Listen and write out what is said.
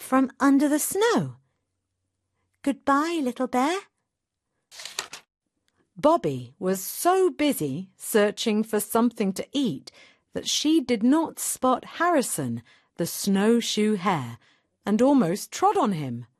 from under the snow. Goodbye, little bear. Bobby was so busy searching for something to eat that she did not spot Harrison, the snowshoe hare, and almost trod on him.